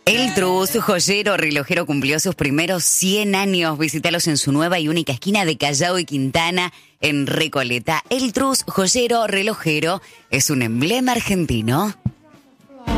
El Trus, joyero relojero, cumplió sus primeros 100 años. Visítalos en su nueva y única esquina de Callao y Quintana, en Recoleta. El Trus, joyero relojero, es un emblema argentino.